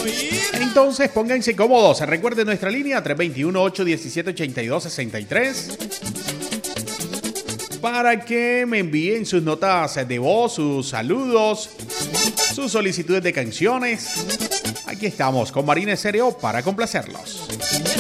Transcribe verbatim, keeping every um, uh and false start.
Entonces pónganse cómodos. Recuerden nuestra línea tres dos uno, ocho uno siete, ocho dos seis tres para que me envíen sus notas de voz, sus saludos, sus solicitudes de canciones. Aquí estamos con Marina Estéreo para complacerlos.